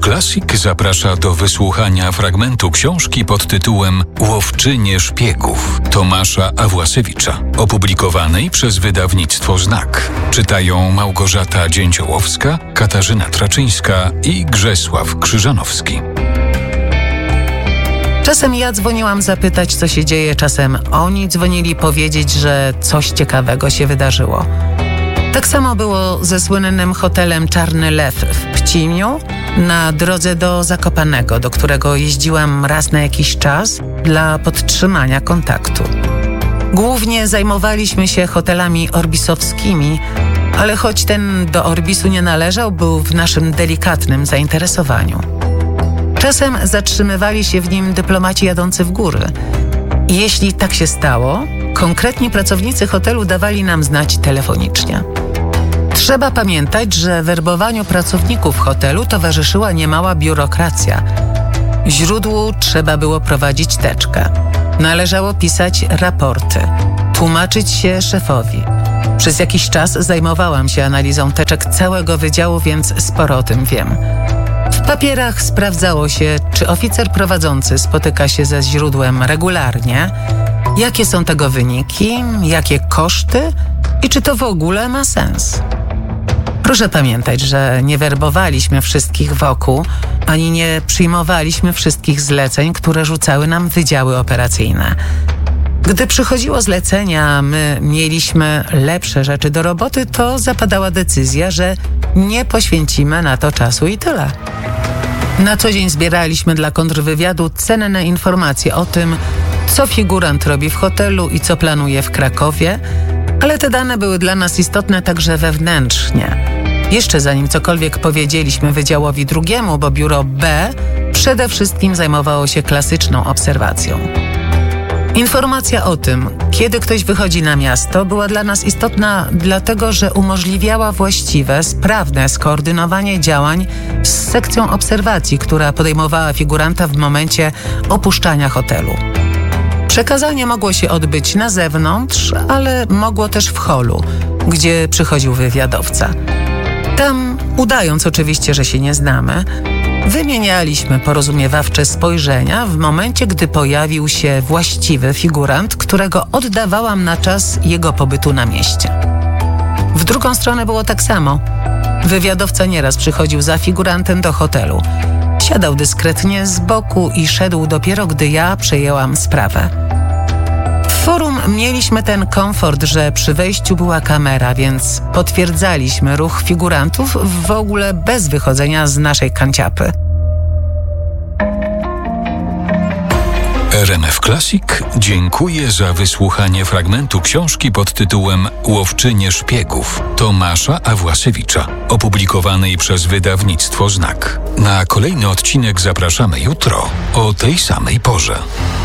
Classic zaprasza do wysłuchania fragmentu książki pod tytułem Łowczynie szpiegów Tomasza Awłasiewicza, opublikowanej przez wydawnictwo Znak. Czytają Małgorzata Dzięciołowska, Katarzyna Traczyńska i Grzesław Krzyżanowski. Czasem ja dzwoniłam zapytać, co się dzieje, czasem oni dzwonili powiedzieć, że coś ciekawego się wydarzyło. Tak samo było ze słynnym hotelem Czarny Lew w Pcimiu na drodze do Zakopanego, do którego jeździłam raz na jakiś czas dla podtrzymania kontaktu. Głównie zajmowaliśmy się hotelami orbisowskimi, ale choć ten do Orbisu nie należał, był w naszym delikatnym zainteresowaniu. Czasem zatrzymywali się w nim dyplomaci jadący w góry. I jeśli tak się stało, konkretni pracownicy hotelu dawali nam znać telefonicznie. Trzeba pamiętać, że werbowaniu pracowników hotelu towarzyszyła niemała biurokracja. Źródłu trzeba było prowadzić teczkę. Należało pisać raporty, tłumaczyć się szefowi. Przez jakiś czas zajmowałam się analizą teczek całego wydziału, więc sporo o tym wiem. W papierach sprawdzało się, czy oficer prowadzący spotyka się ze źródłem regularnie, jakie są tego wyniki, jakie koszty i czy to w ogóle ma sens. Proszę pamiętać, że nie werbowaliśmy wszystkich wokół, ani nie przyjmowaliśmy wszystkich zleceń, które rzucały nam wydziały operacyjne. Gdy przychodziło zlecenie, a my mieliśmy lepsze rzeczy do roboty, to zapadała decyzja, że nie poświęcimy na to czasu i tyle. Na co dzień zbieraliśmy dla kontrwywiadu cenne informacje o tym, co figurant robi w hotelu i co planuje w Krakowie, ale te dane były dla nas istotne także wewnętrznie. Jeszcze zanim cokolwiek powiedzieliśmy wydziałowi drugiemu, bo biuro B przede wszystkim zajmowało się klasyczną obserwacją. Informacja o tym, kiedy ktoś wychodzi na miasto, była dla nas istotna dlatego, że umożliwiała właściwe, sprawne skoordynowanie działań z sekcją obserwacji, która podejmowała figuranta w momencie opuszczania hotelu. Przekazanie mogło się odbyć na zewnątrz, ale mogło też w holu, gdzie przychodził wywiadowca. Tam, udając oczywiście, że się nie znamy, wymienialiśmy porozumiewawcze spojrzenia w momencie, gdy pojawił się właściwy figurant, którego oddawałam na czas jego pobytu na mieście. W drugą stronę było tak samo. Wywiadowca nieraz przychodził za figurantem do hotelu. Siadał dyskretnie z boku i szedł dopiero, gdy ja przejęłam sprawę. W forum mieliśmy ten komfort, że przy wejściu była kamera, więc potwierdzaliśmy ruch figurantów w ogóle bez wychodzenia z naszej kanciapy. RMF Classic dziękuję za wysłuchanie fragmentu książki pod tytułem Łowczynie szpiegów Tomasza Awłasiewicza, opublikowanej przez wydawnictwo Znak. Na kolejny odcinek zapraszamy jutro o tej samej porze.